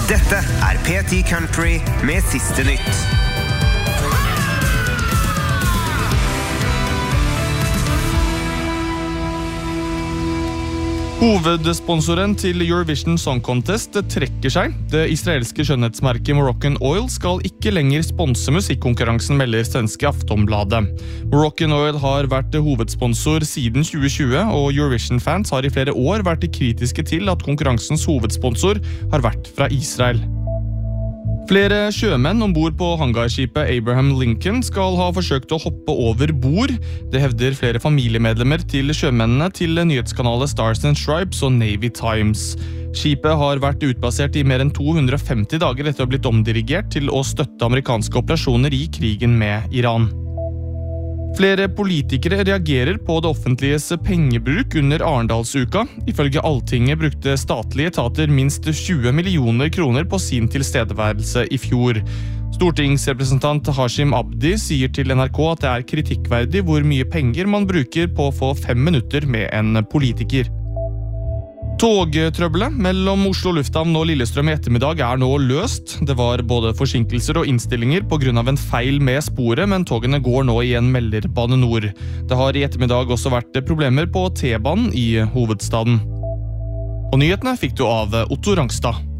Dette P10 Country med siste nytt. Hovedsponsoren til Eurovision Song Contest trekker seg. Det israelske skjønnhetsmerket Moroccan Oil skal ikke lenger sponse musikkonkurransen, melder svenske Aftonbladet. Moroccan Oil har vært hovedsponsor siden 2020, og Eurovision-fans har i flere år vært kritiske til at konkurransens hovedsponsor har vært fra Israel. Flere sjømenn ombord på hangarskipet Abraham Lincoln skal ha forsøkt å hoppe over bord. Det hevder flere familiemedlemmer til sjømennene til nyhetskanalet Stars and Stripes og Navy Times. Skipet har vært utplassert i mer enn 250 dager etter å ha blitt omdirigert til å støtte amerikanske operasjoner i krigen med Iran. Flere politikere reagerer på det offentliges pengebruk under Arendalsuka. Ifølge Alltinget brukte statlige etater minst 20 millioner kroner på sin tilstedeværelse i fjor. Stortingsrepresentant Hashim Abdi sier til NRK at det er kritikkverdig hvor mye penger man bruker på å få 5 minutter med en politiker. Togtrøbbelet mellom Oslo Lufthavn og Lillestrøm i ettermiddag er nå løst. Det var både forsinkelser og innstillinger på grunn av en feil med sporet, men togene går nå igjen, melder Bane Nor. Det har i ettermiddag også vært problemer på T-banen i hovedstaden. Og nyhetene fikk du av Otto Rangstad.